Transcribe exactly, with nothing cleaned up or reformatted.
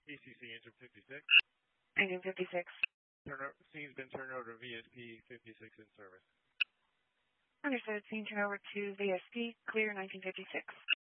A C C engine fifty-six. Engine fifty-six. Turn over, scene's been turned over to V S P fifty-six in service. Understood. Scene turned over to V S P. Clear nineteen fifty-six.